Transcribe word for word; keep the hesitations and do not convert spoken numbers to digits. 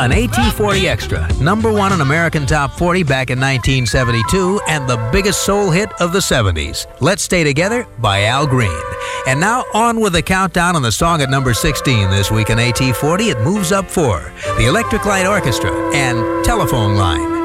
An A T forty Extra, number one on American Top forty back in nineteen seventy-two, and the biggest soul hit of the seventies. Let's Stay Together by Al Green. And now on with the countdown on the song at number sixteen this week in A T forty. It moves up four. The Electric Light Orchestra and Telephone Line.